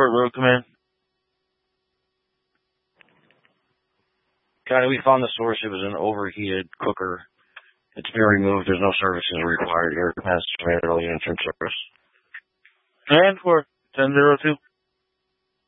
Airport Road Command. Kind of, we found the source. It was an overheated cooker. It's been removed. There's no services required here. It has unit service. And for 1002.